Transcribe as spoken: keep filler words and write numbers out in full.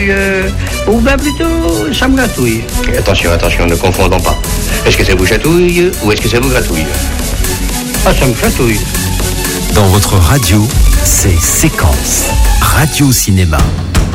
gratouille, euh, ou bien plutôt, ça me gratouille. Attention, attention, ne confondons pas. Est-ce que ça vous chatouille ou est-ce que ça vous gratouille? Ah, ça me gratouille. Dans votre radio, c'est Séquence, Radio Cinéma.